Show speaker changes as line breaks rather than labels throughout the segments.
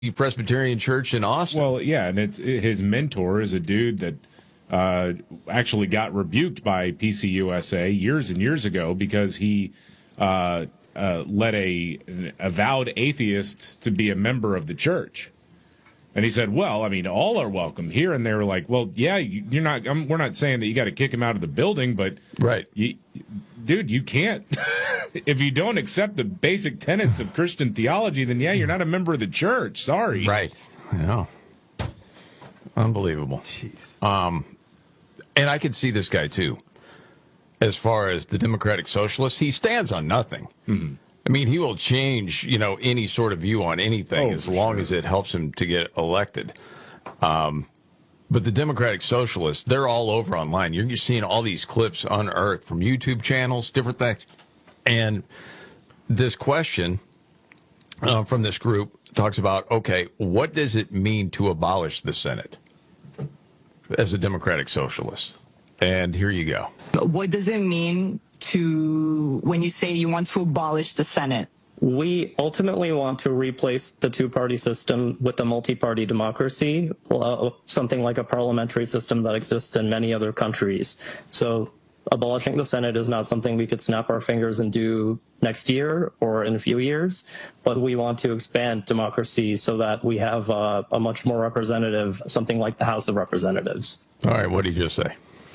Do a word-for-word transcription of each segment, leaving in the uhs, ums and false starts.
Presbyterian Church in Austin.
Well, yeah, and it's his mentor is a dude that uh, actually got rebuked by P C U S A years and years ago because he uh, uh, led a an avowed atheist to be a member of the church. And he said, well, I mean, all are welcome here. And they were like, well, yeah, you, you're not, I'm, we're not saying that you got to kick him out of the building, but
right,
you, dude, you can't. If you don't accept the basic tenets of Christian theology, then yeah, you're not a member of the church. Sorry.
Right. I know. Unbelievable.
Jeez.
Um, and I could see this guy too. As far as the Democratic Socialist, he stands on nothing.
Mm-hmm.
I mean, he will change, you know, any sort of view on anything
Oh,
as
for
long
sure.
as it helps him to get elected. Um, but the Democratic Socialists, they're all over online. You're, you're seeing all these clips unearthed from YouTube channels, different things. And this question uh, from this group talks about, okay, what does it mean to abolish the Senate as a Democratic Socialist? And here you go.
But what does it mean to when you say you want to abolish the Senate?
We ultimately want to replace the two-party system with a multi-party democracy, uh, something like a parliamentary system that exists in many other countries. So abolishing the Senate is not something we could snap our fingers and do next year or in a few years, but we want to expand democracy so that we have uh, a much more representative, something like the House of Representatives.
All right, what did he just say?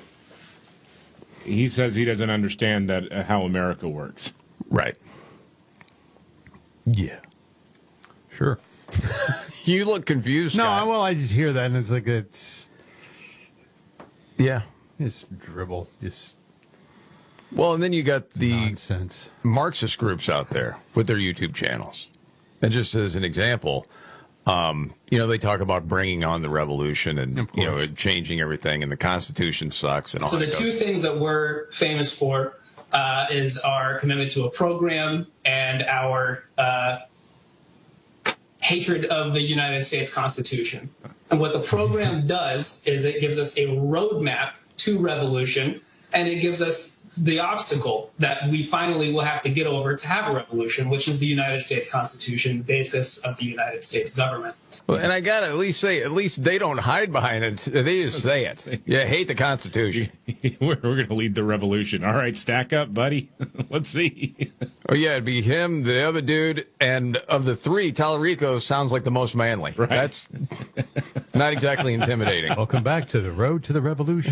He says he doesn't understand that uh, how America works.
Right. Yeah.
Sure.
You look confused.
No,
Scott.
well, I just hear that, and it's like it's
Yeah.
just dribble, just
Well, and then you got the
nonsense.
Marxist groups out there with their YouTube channels. And just as an example, um, you know, they talk about bringing on the revolution and,
Of
you know,
course.
changing everything, and the Constitution sucks and all
So the
that
two
goes.
things that we're famous for uh, is our commitment to a program and our uh, hatred of the United States Constitution. And what the program does is it gives us a roadmap to revolution, and it gives us the obstacle that we finally will have to get over to have a revolution, which is the United States Constitution, basis of the United States government.
Well, and I got to at least say, at least they don't hide behind it. They just say it. Yeah, hate the Constitution.
we're we're going to lead the revolution. All right, stack up, buddy. Let's see.
Oh, yeah, it'd be him, the other dude, and of the three, Tallarico sounds like the most manly.
Right.
That's not exactly intimidating.
Welcome back to the road to the revolution.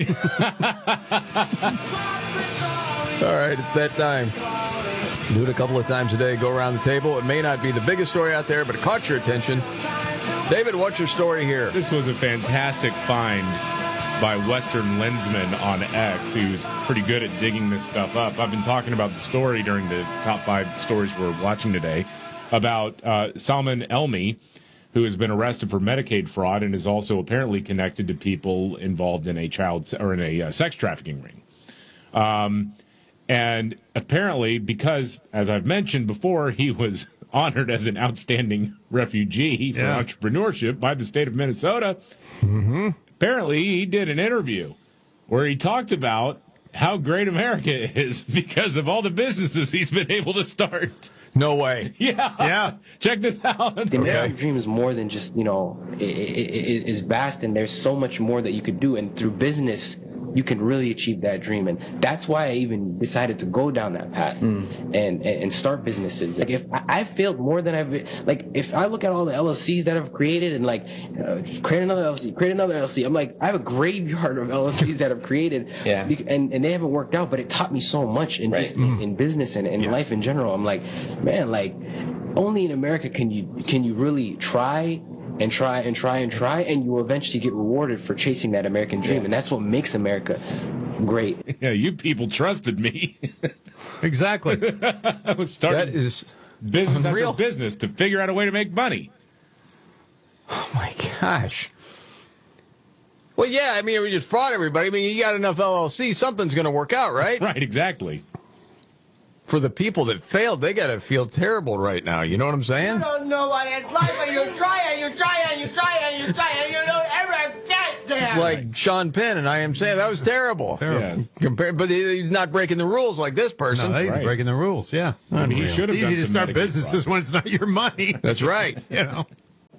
All right, it's that time. Do it a couple of times a day. Go around the table. It may not be the biggest story out there, but it caught your attention. David, what's your story here?
This was a fantastic find by Western Lensman on X, who's pretty good at digging this stuff up. I've been talking about the story during the top five stories we're watching today about uh, Salman Elmi, who has been arrested for Medicaid fraud and is also apparently connected to people involved in a child or in a uh, sex trafficking ring. Um, and apparently, because, as I've mentioned before, he was honored as an outstanding refugee for
Yeah.
entrepreneurship by the state of Minnesota,
Mm-hmm.
apparently he did an interview where he talked about how great America is because of all the businesses he's been able to start.
No way.
Yeah.
Yeah.
Check this out.
The American dream is more than just, you know, it, it, it is vast, and there's so much more that you could do. And through business, you can really achieve that dream. And that's why I even decided to go down that path and, and, and start businesses. Like, if I, I failed more than I've, like, if I look at all the L L Cs that I've created and, like, uh, just create another L L C, create another L L C, I'm like, I have a graveyard of L L Cs that I've created.
Yeah.
bec- And, and they haven't worked out, but it taught me so much in
Right.
just in, in business and in life in general. I'm like, man, like, only in America can you can you really try and try and try and try, and you will eventually get rewarded for chasing that American dream. And that's what makes America great.
Yeah, you people trusted me.
Exactly.
I was starting
That is
business
unreal.
after business to figure out a way to make money.
Oh, my gosh. Well, yeah, I mean, we just fraud everybody. I mean, you got enough L L C, something's going to work out, right?
Right, exactly.
For the people that failed, they got to feel terrible right now. You know what I'm saying?
don't know what it's like, but you try and you try and you try and you try and you don't ever get there.
Like Sean Penn and I am saying, that was terrible.
Terrible.
Yes.
Compared, but he- he's not breaking the rules like this person.
No, he's
Right.
breaking the rules. Yeah.
I mean, he should have
It's
done
easy to
some
start
Medicaid
businesses
fraud.
when it's not your money.
That's right.
You know.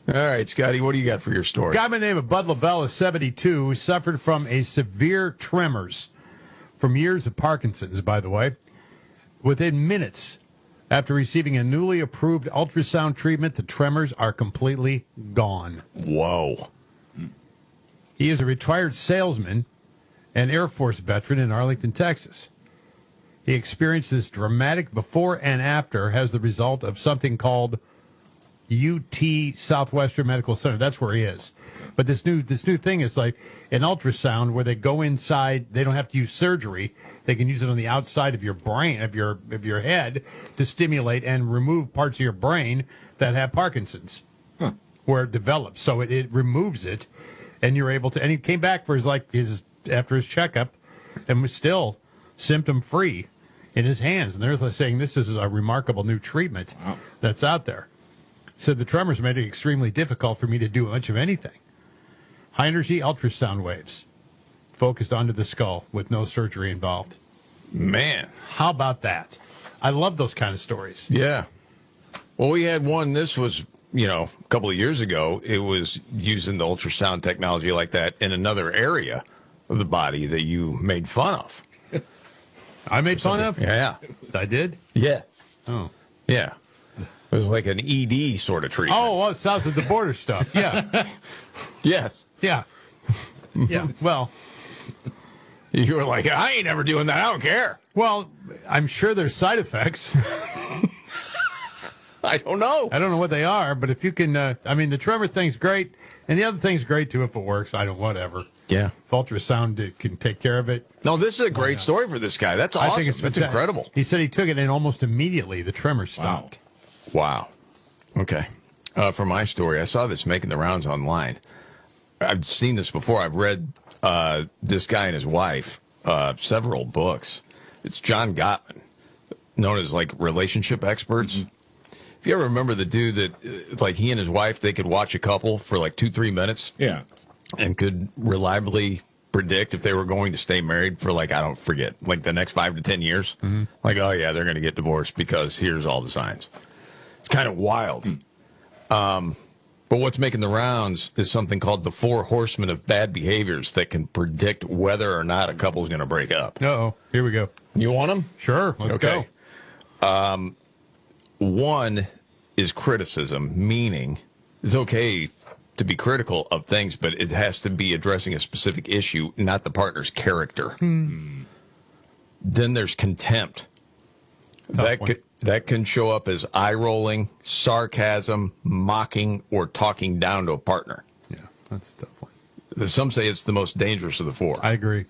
All right, Scotty, what do you got for your story?
A guy by the name of Bud Lavelle is seventy-two, who suffered from a severe tremors from years of Parkinson's, by the way. Within minutes after receiving a newly approved ultrasound treatment, the tremors are completely gone.
Whoa.
He is a retired salesman and Air Force veteran in Arlington, Texas. He experienced this dramatic before and after as the result of something called U T Southwestern Medical Center. That's where he is. But this new this new thing is like an ultrasound where they go inside. They don't have to use surgery. They can use it on the outside of your brain, of your of your head, to stimulate and remove parts of your brain that have Parkinson's, huh. where it develops. So it, it removes it, and you're able to. And he came back for his like his after his checkup, and was still symptom free in his hands. And they're saying this is a remarkable new treatment wow. that's out there. Said the tremors made it extremely difficult for me to do much of anything. High energy ultrasound waves focused onto the skull with no surgery involved.
Man,
how about that? I love those kind of stories.
Yeah. Well, we had one. This was, you know, a couple of years ago. It was using the ultrasound technology like that in another area of the body that you made fun of.
I made fun of?
Yeah.
I did?
Yeah.
Oh.
Yeah. It was like an E D sort of treatment.
Oh, well, south of the border stuff. Yeah.
Yeah.
Yeah. Yeah. Well,
you were like, I ain't never doing that. I don't care.
Well, I'm sure there's side effects.
I don't know.
I don't know what they are, but if you can, uh, I mean, the tremor thing's great, and the other thing's great too if it works. I don't, whatever.
Yeah.
If ultrasound can take care of it.
No, this is a great story for this guy. That's awesome.
I think it's,
That's
fantastic.
incredible.
He said he took it, and almost immediately the tremor stopped.
Wow. Okay. Uh, for my story, I saw this making the rounds online. I've seen this before. I've read uh, this guy and his wife uh, several books. It's John Gottman, known as like relationship experts. Mm-hmm. If you ever remember the dude that, uh, like he and his wife, they could watch a couple for like two, three minutes.
Yeah.
And could reliably predict if they were going to stay married for like, I don't forget, like the next five to ten years. Mm-hmm. Like, oh yeah, they're going to get divorced because here's all the signs. It's kind of wild. Um, but what's making the rounds is something called the four horsemen of bad behaviors that can predict whether or not a couple is going to break up.
Uh-oh. Here we go.
You want them?
Sure. Let's
okay. go. Um, one is criticism, meaning it's okay to be critical of things, but it has to be addressing a specific issue, not the partner's character. Hmm. Then there's contempt. Tough that could, that can show up as eye-rolling, sarcasm, mocking, or talking down to a partner.
Yeah, that's a tough one.
Some say it's the most dangerous of the four.
I agree.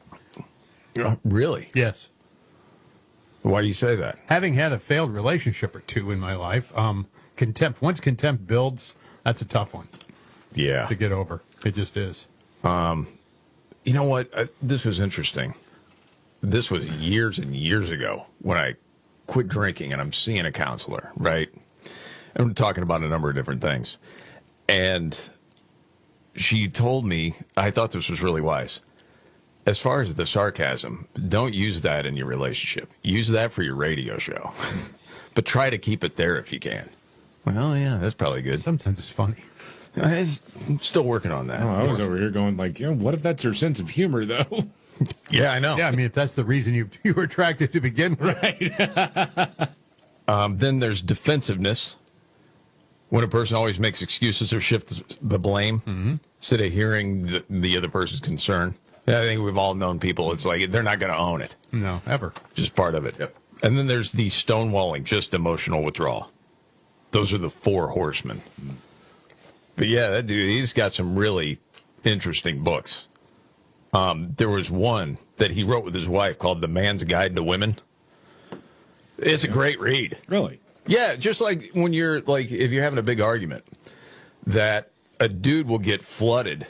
Uh, really?
Yes.
Why do you say that?
Having had a failed relationship or two in my life, um, contempt, once contempt builds, that's a tough one.
Yeah.
To get over. It just is.
Um, you know what? Uh, this was interesting. This was years and years ago when I quit drinking and I'm seeing a counselor, right? And we're talking about a number of different things. And she told me, I thought this was really wise. As far as the sarcasm, don't use that in your relationship. Use that for your radio show. But try to keep it there if you can. Well, yeah, that's probably good.
Sometimes it's funny.
It's, I'm still working on that.
Oh, I was over here going like, you know, what if that's her sense of humor, though?
Yeah, I know.
Yeah, I mean, if that's the reason you you were attracted to begin with.
Right.
um, then there's defensiveness. When a person always makes excuses or shifts the blame mm-hmm. instead of hearing the, the other person's concern. I think we've all known people. It's like they're not going to own it.
No, ever.
Just part of it. Yep. And then there's the stonewalling, just emotional withdrawal. Those are the four horsemen. Mm. But yeah, that dude, he's got some really interesting books. Um, there was one that he wrote with his wife called The Man's Guide to Women. It's a great read.
Really?
Yeah, just like when you're like, if you're having a big argument, that a dude will get flooded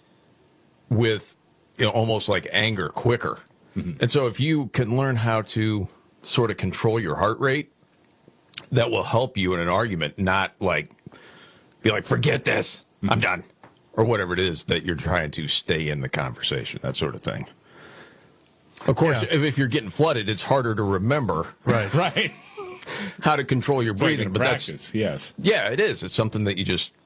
with, you know, almost like anger quicker. Mm-hmm. And so if you can learn how to sort of control your heart rate, that will help you in an argument, not like be like, forget this, mm-hmm. I'm done. Or whatever it is that you're trying to stay in the conversation, that sort of thing. Of course, yeah. if, if you're getting flooded, it's harder to remember.
Right, right.
How to control your breathing.
But
practice,
that's, yes.
Yeah, it is. It's something that you just